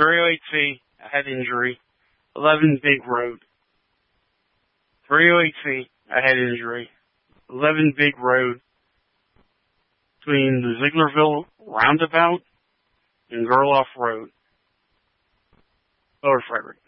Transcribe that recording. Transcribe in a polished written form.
308C, a head injury. 11 Big Road. 308C, a head injury. 11 Big Road between the Zieglerville Roundabout and Gerloff Road. Lower Frederick.